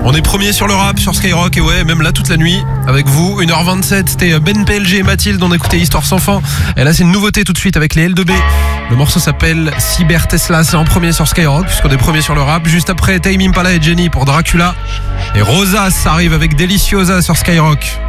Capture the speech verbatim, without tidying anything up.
On est premier sur le rap, sur Skyrock, et ouais, même là toute la nuit, avec vous. une heure vingt-sept, c'était Ben P L G et Mathilde, on écoutait Histoire sans fin. Et là, c'est une nouveauté tout de suite avec les L deux B. Le morceau s'appelle Cyber Tesla, c'est en premier sur Skyrock, puisqu'on est premier sur le rap. Juste après, Tame Impala et Jenny pour Dracula. Et Rosas arrive avec Deliciosa sur Skyrock.